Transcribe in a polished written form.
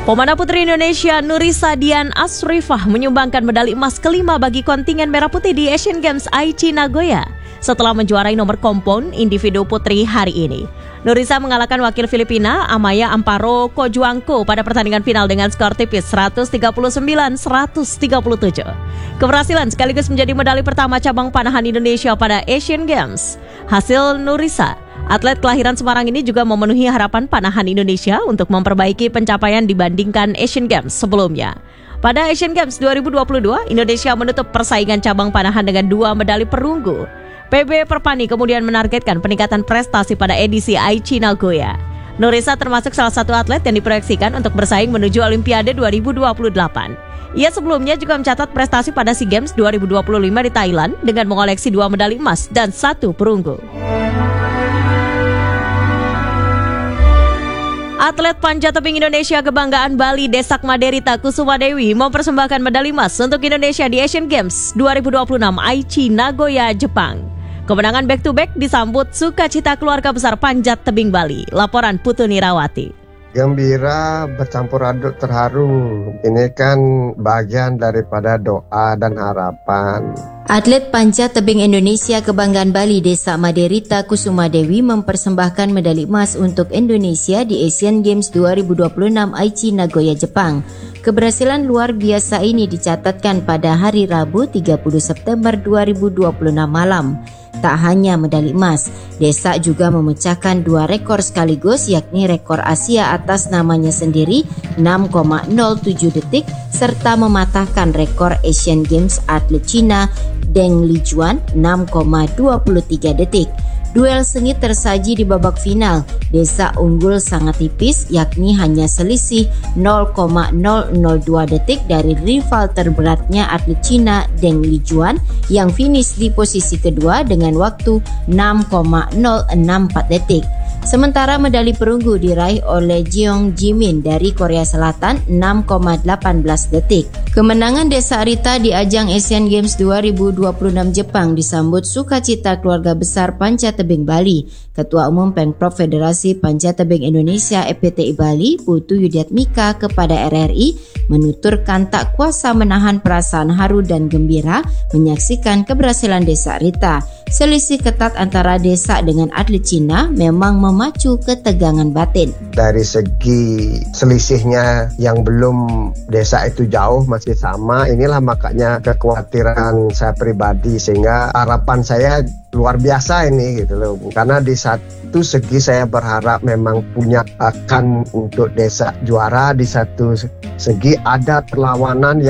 Pemanah putri Indonesia Nurisa Dian Asrifah menyumbangkan medali emas kelima bagi kontingen Merah Putih di Asian Games Aichi Nagoya setelah menjuarai nomor kompon individu putri hari ini. Nurisa mengalahkan wakil Filipina Amaya Amparo Cojuangco pada pertandingan final dengan skor tipis 139-137. Keberhasilan sekaligus menjadi medali pertama cabang panahan Indonesia pada Asian Games. Hasil Nurisa, atlet kelahiran Semarang ini juga memenuhi harapan panahan Indonesia untuk memperbaiki pencapaian dibandingkan Asian Games sebelumnya. Pada Asian Games 2022, Indonesia menutup persaingan cabang panahan dengan 2 medali perunggu. PB Perpani kemudian menargetkan peningkatan prestasi pada edisi Aichi Nagoya. Nurisa termasuk salah satu atlet yang diproyeksikan untuk bersaing menuju Olimpiade 2028. Ia sebelumnya juga mencatat prestasi pada SEA Games 2025 di Thailand dengan mengoleksi 2 medali emas dan 1 perunggu. Atlet panjat tebing Indonesia kebanggaan Bali Desak Maderita Kusumadewi mempersembahkan medali emas untuk Indonesia di Asian Games 2026 Aichi Nagoya, Jepang. Kemenangan back-to-back disambut sukacita keluarga besar panjat tebing Bali. Laporan Putu Nirawati. Gembira, bercampur aduk, terharu. Ini kan bagian daripada doa dan harapan. Atlet panjat tebing Indonesia kebanggaan Bali Desak Maderita Kusumadewi mempersembahkan medali emas untuk Indonesia di Asian Games 2026 Aichi Nagoya, Jepang. Keberhasilan luar biasa ini dicatatkan pada hari Rabu 30 September 2026 malam. Tak hanya medali emas, Desak juga memecahkan 2 rekor sekaligus, yakni rekor Asia atas namanya sendiri 6,07 detik serta mematahkan rekor Asian Games atlet Cina Deng Lijuan 6,23 detik. Duel sengit tersaji di babak final. Desak unggul sangat tipis, yakni hanya selisih 0,002 detik dari rival terberatnya atlet Cina Deng Lijuan yang finish di posisi kedua dengan waktu 6,064 detik. Sementara medali perunggu diraih oleh Jeong Jimin dari Korea Selatan 6,18 detik. Kemenangan Desak Rita di ajang Asian Games 2026 Jepang disambut sukacita keluarga besar panjat tebing Bali. Ketua Umum Pengprov Federasi Panjat Tebing Indonesia FPTI Bali, Putu Yudiatmika kepada RRI menuturkan tak kuasa menahan perasaan haru dan gembira menyaksikan keberhasilan Desak Rita. Selisih ketat antara Desak dengan atlet Cina memang memacu ketegangan batin. Dari segi selisihnya yang belum Desak itu jauh, masih sama. Inilah makanya kekhawatiran saya pribadi, sehingga harapan saya luar biasa ini gitu loh. Karena di satu segi saya berharap memang punya akan untuk Desak juara, di satu segi ada perlawanan